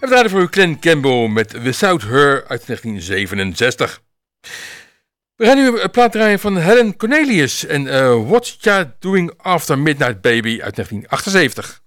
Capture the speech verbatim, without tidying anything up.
we draaien voor u Glen Campbell met Without Her uit negentien zevenenzestig. We gaan nu een plaat draaien van Helen Cornelius en uh, What Ya Doing After Midnight Baby uit negentien achtenzeventig.